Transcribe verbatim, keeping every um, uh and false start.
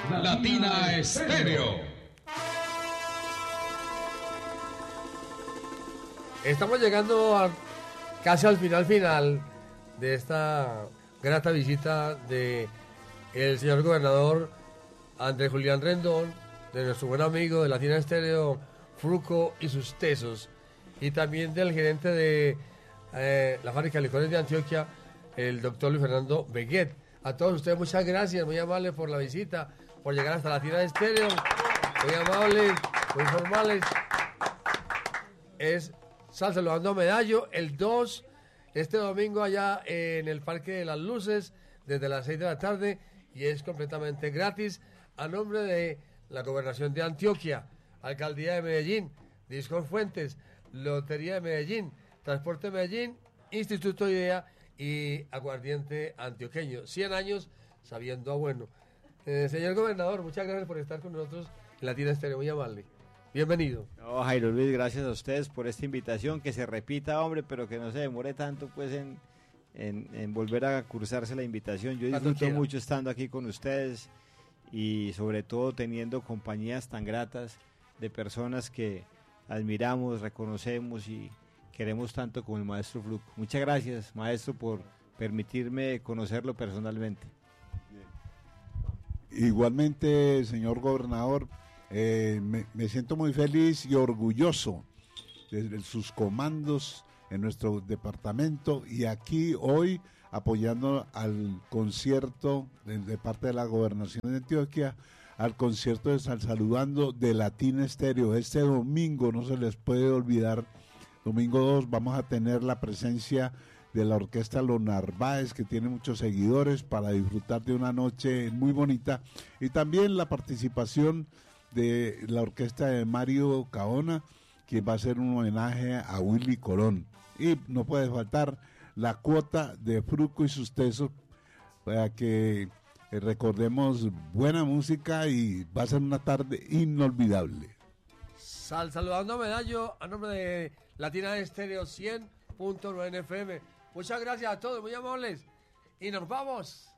Latina Estéreo. Estamos llegando a, casi al final final de esta grata visita de el señor gobernador Andrés Julián Rendón, de nuestro buen amigo de Latina Estéreo, Fruco y sus tesos, y también del gerente de eh, la fábrica de licores de Antioquia, el doctor Luis Fernando Beguet. A todos ustedes muchas gracias, muy amables por la visita, por llegar hasta Latina Estéreo, muy amables, muy formales. Es Sal Saludando a Medallo, el dos, este domingo allá en el Parque de las Luces, desde las seis de la tarde, y es completamente gratis, a nombre de la Gobernación de Antioquia, Alcaldía de Medellín, Discon Fuentes, Lotería de Medellín, Transporte de Medellín, Instituto IDEA y Aguardiente Antioqueño. cien años sabiendo a bueno. Eh, señor gobernador, muchas gracias por estar con nosotros en Latina Estéreo, muy amable. Bienvenido. No, Jairo Luis, gracias a ustedes por esta invitación, que se repita, hombre, pero que no se demore tanto pues en, en, en volver a cursarse la invitación. Yo disfruto mucho estando aquí con ustedes y sobre todo teniendo compañías tan gratas de personas que admiramos, reconocemos y queremos tanto como el maestro Fruco. Muchas gracias, maestro, por permitirme conocerlo personalmente. Igualmente, señor gobernador, eh, me, me siento muy feliz y orgulloso de, de sus comandos en nuestro departamento y aquí hoy apoyando al concierto de, de parte de la Gobernación de Antioquia, al concierto de Sal Saludando de Latina Estéreo. Este domingo, no se les puede olvidar, domingo dos, vamos a tener la presencia de la orquesta Los Narváez, que tiene muchos seguidores, para disfrutar de una noche muy bonita, y también la participación de la orquesta de Mario Caona, que va a hacer un homenaje a Willy Colón, y no puede faltar la cuota de Fruco y sus tesos, para que eh, recordemos buena música y va a ser una tarde inolvidable. Sal Saludando a Medallo, a nombre de Latina Estéreo cien punto nueve F M. Muchas gracias a todos, muy amables, y nos vamos.